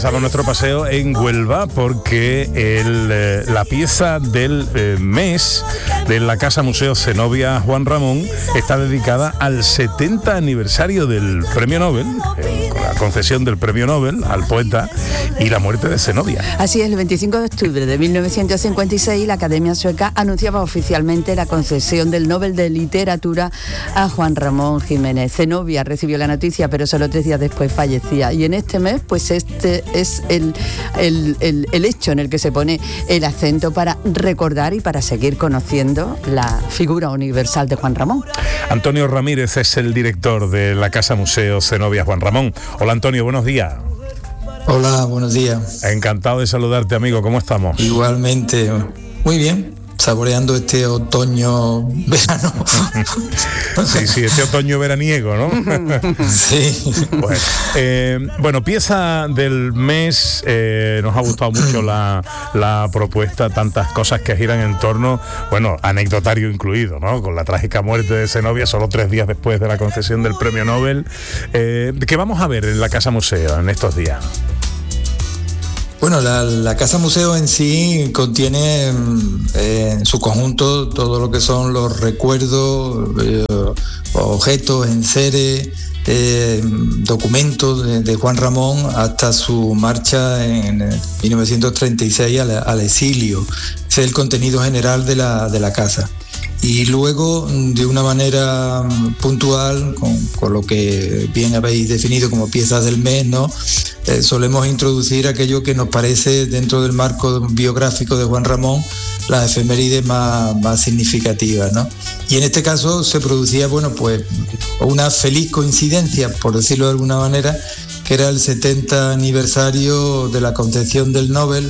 empezamos nuestro paseo en Huelva porque la pieza del mes de la Casa Museo Zenobia Juan Ramón está dedicada al 70 aniversario del Premio Nobel, con la concesión del Premio Nobel al poeta y la muerte de Zenobia. Así es, el 25 de octubre de 1956 la Academia Sueca anunciaba oficialmente la concesión del Nobel de Literatura a Juan Ramón Jiménez. Zenobia recibió la noticia, pero solo 3 días después fallecía. Y en este mes, pues este es el hecho en el que se pone el acento para recordar y para seguir conociendo la figura universal de Juan Ramón. Antonio Ramírez es el director de la Casa Museo Zenobia Juan Ramón. Hola Antonio, buenos días. Hola, buenos días. Encantado de saludarte, amigo. ¿Cómo estamos? Igualmente, muy bien. Saboreando este otoño-verano. Sí, este otoño veraniego, ¿no? Sí. Bueno, pieza del mes. Nos ha gustado mucho la propuesta, tantas cosas que giran en torno, bueno, anecdotario incluido, ¿no? Con la trágica muerte de Zenobia, solo 3 días después de la concesión del Premio Nobel. ¿Qué vamos a ver en la Casa Museo en estos días? Bueno, la Casa Museo en sí contiene en su conjunto todo lo que son los recuerdos, objetos, enseres, documentos de Juan Ramón hasta su marcha en 1936 al exilio. Ese es el contenido general de la casa. Y luego, de una manera puntual, con lo que bien habéis definido como piezas del mes, ¿no? Solemos introducir aquello que nos parece, dentro del marco biográfico de Juan Ramón, las efemérides más significativas, ¿no? Y en este caso se producía, bueno, pues una feliz coincidencia, por decirlo de alguna manera, que era el 70 aniversario de la concesión del Nobel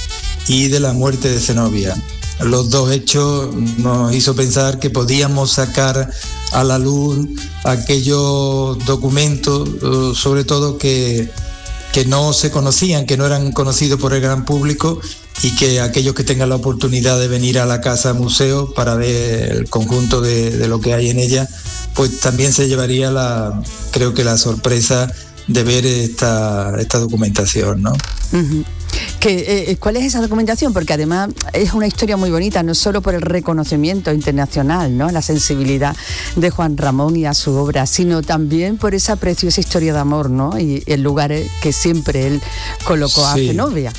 y de la muerte de Zenobia. Los dos hechos nos hizo pensar que podíamos sacar a la luz aquellos documentos, sobre todo que no se conocían, que no eran conocidos por el gran público, y que aquellos que tengan la oportunidad de venir a la Casa Museo para ver el conjunto de lo que hay en ella, pues también se llevaría creo que la sorpresa de ver esta documentación, ¿no? Uh-huh. ¿Cuál es esa documentación? Porque además es una historia muy bonita, no solo por el reconocimiento internacional, ¿no?, la sensibilidad de Juan Ramón y a su obra, sino también por esa preciosa historia de amor, ¿no?, y el lugar que siempre él colocó a Zenobia.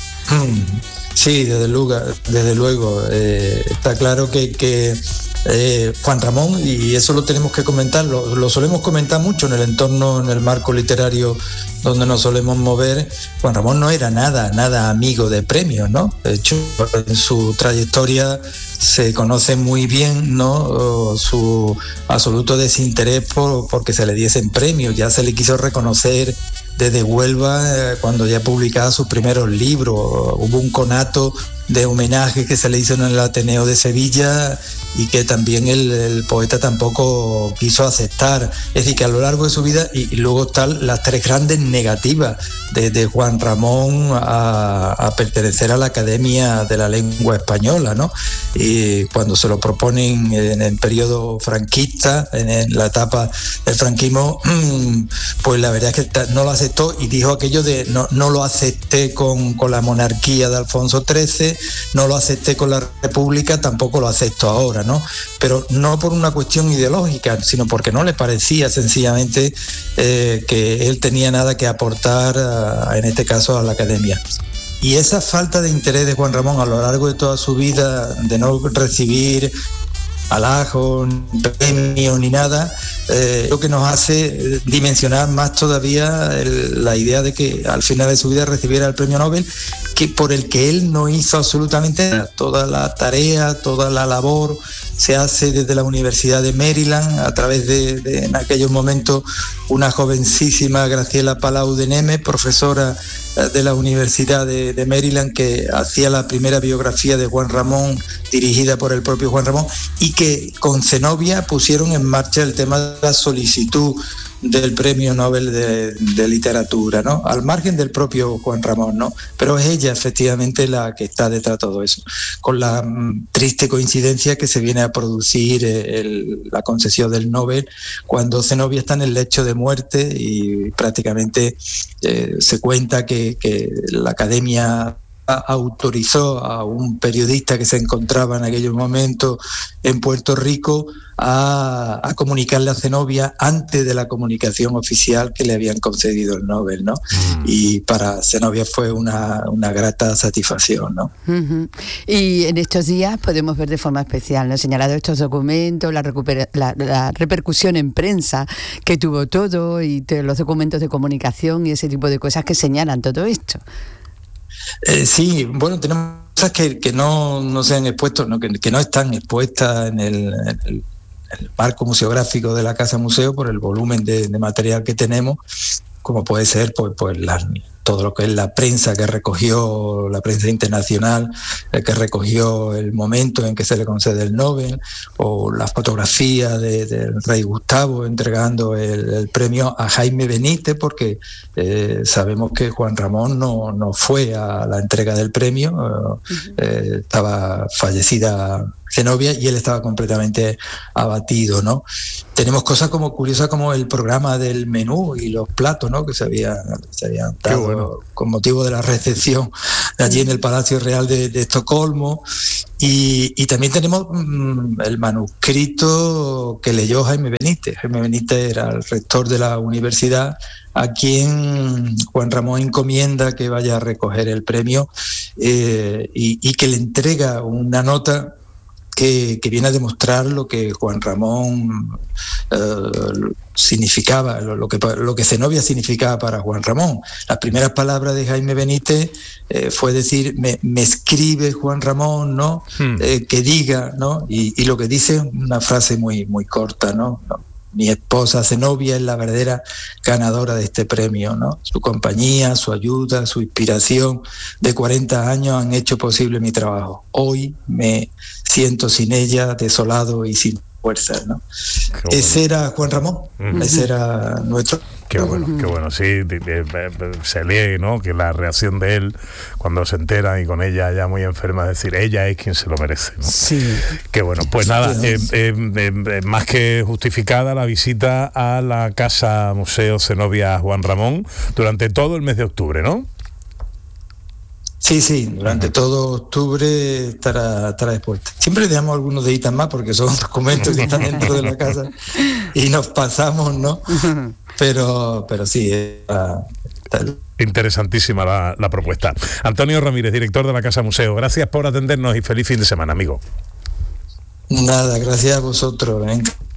Sí, desde luego. Está claro que Juan Ramón, y eso lo tenemos que comentar, lo solemos comentar mucho en el entorno, en el marco literario donde nos solemos mover. Juan Ramón no era nada amigo de premios, ¿no? De hecho, en su trayectoria se conoce muy bien, ¿no?, su absoluto desinterés porque se le diesen premios. Ya se le quiso reconocer desde Huelva cuando ya publicaba sus primeros libros. Hubo un conato de homenaje que se le hizo en el Ateneo de Sevilla y que también el poeta tampoco quiso aceptar. Es decir, que a lo largo de su vida, y luego están las 3 grandes negativas de Juan Ramón a pertenecer a la Academia de la Lengua Española, ¿no? Y cuando se lo proponen en el periodo franquista, en la etapa del franquismo, pues la verdad es que no lo aceptó y dijo aquello de no lo acepté con la monarquía de Alfonso XIII, no lo acepté con la República, tampoco lo acepto ahora, ¿no? Pero no por una cuestión ideológica, sino porque no le parecía sencillamente que él tenía nada que aportar, en este caso, a la Academia. Y esa falta de interés de Juan Ramón a lo largo de toda su vida, de no recibir halagos, ni premios, ni nada, lo que nos hace dimensionar más todavía la idea de que al final de su vida recibiera el Premio Nobel, que por el que él no hizo absolutamente nada. Toda la tarea, toda la labor se hace desde la Universidad de Maryland, a través de en aquellos momentos, una jovencísima Graciela Palau de Neme, profesora de la Universidad de Maryland, que hacía la primera biografía de Juan Ramón, dirigida por el propio Juan Ramón, y que con Zenobia pusieron en marcha el tema de la solicitud del Premio Nobel de Literatura, ¿no? Al margen del propio Juan Ramón, ¿no? Pero es ella efectivamente la que está detrás de todo eso, con la triste coincidencia que se viene a producir la concesión del Nobel cuando Zenobia está en el lecho de muerte y prácticamente se cuenta que la Academia autorizó a un periodista que se encontraba en aquellos momentos en Puerto Rico a comunicarle a Zenobia antes de la comunicación oficial que le habían concedido el Nobel, ¿no? Y para Zenobia fue una grata satisfacción, ¿no? Y en estos días podemos ver de forma especial, ¿no?, señalado estos documentos, la repercusión en prensa que tuvo todo y los documentos de comunicación y ese tipo de cosas que señalan todo esto. Sí, bueno, tenemos cosas que no se han expuesto, ¿no? Que no están expuestas en el marco museográfico de la Casa Museo por el volumen de material que tenemos, como puede ser pues todo lo que es la prensa que recogió, la prensa internacional que recogió el momento en que se le concede el Nobel, o la fotografía del rey Gustavo entregando el premio a Jaime Benítez, porque sabemos que Juan Ramón no fue a la entrega del premio, estaba fallecida Zenobia y él estaba completamente abatido, ¿no? Tenemos cosas curiosas como el programa del menú y los platos, ¿no?, que se habían dado con motivo de la recepción allí en el Palacio Real de Estocolmo. Y también tenemos el manuscrito que leyó Jaime Benítez. Jaime Benítez era el rector de la universidad, a quien Juan Ramón encomienda que vaya a recoger el premio y que le entrega una nota que viene a demostrar lo que Juan Ramón significaba, lo que Zenobia significaba para Juan Ramón. Las primeras palabras de Jaime Benítez fue decir, me escribe Juan Ramón, ¿no? Que diga, ¿no? Y lo que dice es una frase muy, muy corta, ¿no? Mi esposa Zenobia es la verdadera ganadora de este premio, ¿no? Su compañía, su ayuda, su inspiración de 40 años han hecho posible mi trabajo. Hoy me siento sin ella, desolado y sin fuerzas, ¿no? Ese era Juan Ramón, ese era nuestro... Qué bueno, sí, se lee, ¿no?, que la reacción de él cuando se entera y con ella ya muy enferma, es decir, ella es quien se lo merece, ¿no? Sí. Qué bueno, pues nada, más que justificada la visita a la Casa Museo Zenobia Juan Ramón durante todo el mes de octubre, ¿no? Sí, durante todo octubre estará expuesta. Siempre le damos algunos deditos más porque son documentos que están dentro de la casa y nos pasamos, ¿no? Pero sí, interesantísima la propuesta. Antonio Ramírez, director de la Casa Museo, gracias por atendernos y feliz fin de semana, amigo. Nada, gracias a vosotros.